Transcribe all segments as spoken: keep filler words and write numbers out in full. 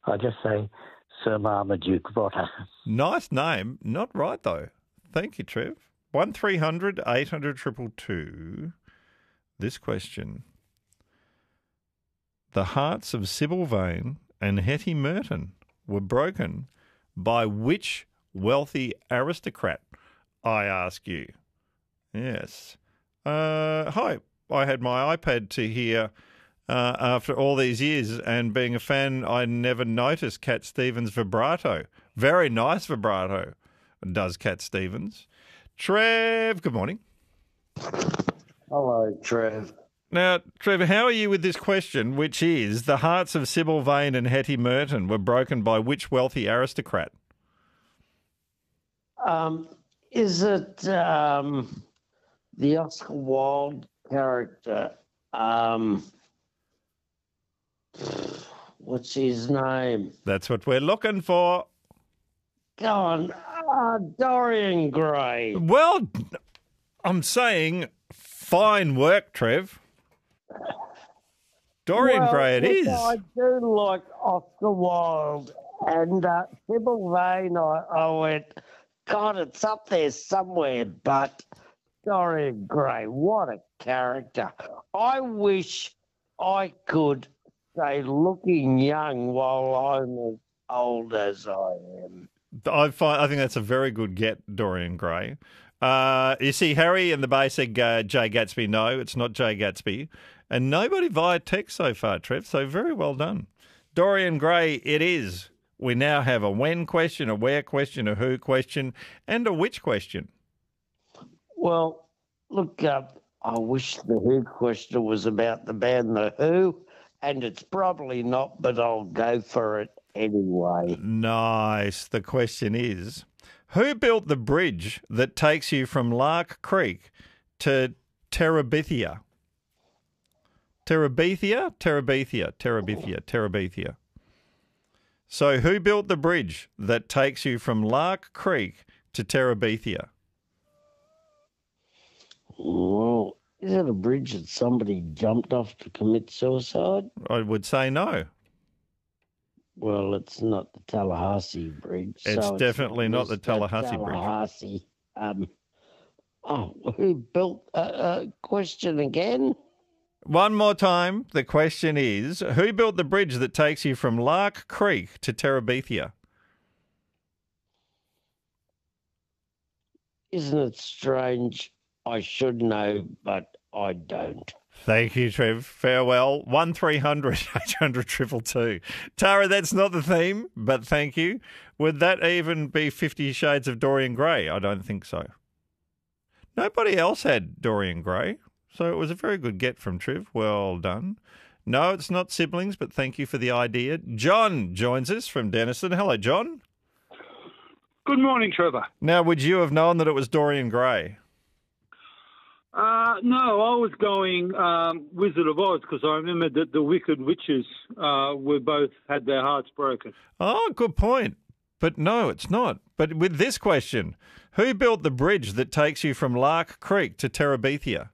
I just say Sir Marmaduke Rotter. Nice name. Not right, though. Thank you, Trev. one three hundred eight hundred two two two. This question. The hearts of Sybil Vane and Hetty Merton were broken by which wealthy aristocrat, I ask you? Yes. Uh, hi, I had my iPad to hear uh, after all these years, and being a fan, I never noticed Cat Stevens' vibrato. Very nice vibrato, does Cat Stevens. Trev, good morning. Hello, Trev. Now, Trevor, how are you with this question, which is the hearts of Sybil Vane and Hetty Merton were broken by which wealthy aristocrat? Um, is it um, the Oscar Wilde character? Um, what's his name? That's what we're looking for. Go on, uh, Dorian Gray. Well, I'm saying fine work, Trev. Dorian well, Gray it look, is. I do like Oscar Wilde and uh, Sybil Vane. I, I went, God, it's up there somewhere, but Dorian Gray, what a character. I wish I could say looking young while I'm as old as I am. I find I think that's a very good get, Dorian Gray. Uh, you see, Harry and the Bay said uh, Jay Gatsby. No, it's not Jay Gatsby. And nobody via text so far, Trev, so very well done. Dorian Gray, it is. We now have a when question, a where question, a who question, and a which question. Well, look, uh, I wish the Who question was about the band The Who, and it's probably not, but I'll go for it anyway. Nice. The question is, who built the bridge that takes you from Lark Creek to Terabithia? Terabithia? Terabithia. Terabithia. Terabithia. So who built the bridge that takes you from Lark Creek to Terabithia? Well, is it a bridge that somebody jumped off to commit suicide? I would say no. Well, it's not the Tallahassee Bridge. It's so definitely it's not the Tallahassee Bridge. Tallahassee. Um, oh, who built a uh, uh, question again? One more time. The question is, who built the bridge that takes you from Lark Creek to Terabithia? Isn't it strange? I should know, but I don't. Thank you, Trev. Farewell. one three hundred eight hundred two two two. Tara, that's not the theme, but thank you. Would that even be Fifty Shades of Dorian Gray? I don't think so. Nobody else had Dorian Gray, so it was a very good get from Trev. Well done. No, it's not siblings, but thank you for the idea. John joins us from Denison. Hello, John. Good morning, Trevor. Now, would you have known that it was Dorian Gray? Uh, no, I was going um, Wizard of Oz because I remember that the Wicked Witches uh, were both had their hearts broken. Oh, good point. But no, it's not. But with this question, who built the bridge that takes you from Lark Creek to Terabithia?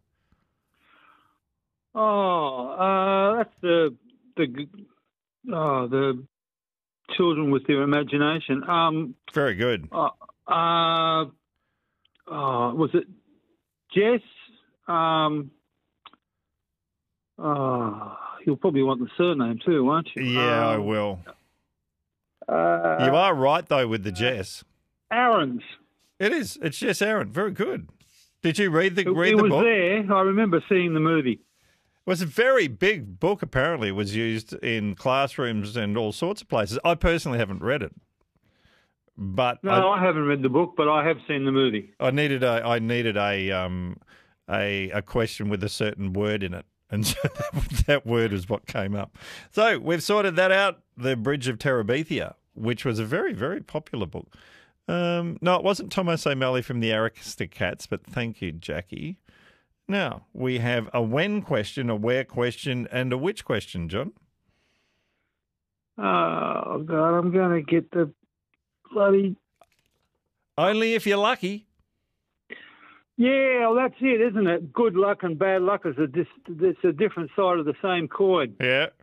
Oh, uh, that's the the oh, the children with their imagination. Um, Very good. Uh, uh, oh, was it Jess? Um, oh, you'll probably want the surname too, won't you? Yeah, um, I will. Uh, You are right, though, with the Jess. Aaron's. It is. It's Jess Aaron. Very good. Did you read the It, read it the was book? there. I remember seeing the movie. It was a very big book, apparently. It was used in classrooms and all sorts of places. I personally haven't read it. But No, I, I haven't read the book, but I have seen the movie. I needed a I needed a um a a question with a certain word in it. And so that, that word is what came up. So we've sorted that out, The Bridge of Terabithia, which was a very, very popular book. Um, no, it wasn't Thomas O'Malley from the Aristocats, but thank you, Jackie. Now, we have a when question, a where question, and a which question, John. Oh, God, I'm going to get the bloody... Only if you're lucky. Yeah, well, that's it, isn't it? Good luck and bad luck is a, dis- it's a different side of the same coin. Yeah.